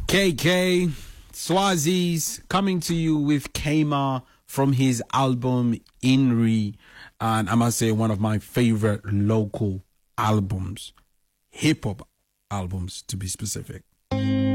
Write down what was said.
KK Swazi's coming to you with Kama from his album Inri, and I must say one of my favorite local albums, hip hop albums to be specific.